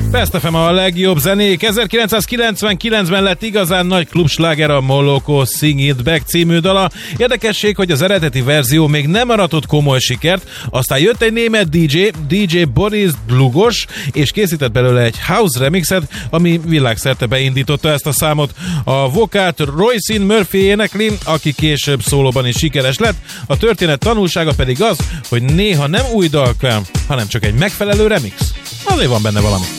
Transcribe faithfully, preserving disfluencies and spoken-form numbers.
Best ef em a legjobb zenék. ezerkilencszázkilencvenkilencben lett igazán nagy klubsláger a Moloko Sing It Back című dala. Érdekesség, hogy az eredeti verzió még nem aratott komoly sikert, aztán jött egy német dé dzsé, dé dzsé Boris Dlugos, és készített belőle egy house remixet, ami világszerte beindította ezt a számot. A vokált Roisin Murphy énekli, aki később szólóban is sikeres lett. A történet tanulsága pedig az, hogy néha nem új dal kell, hanem csak egy megfelelő remix. Azért van benne valami.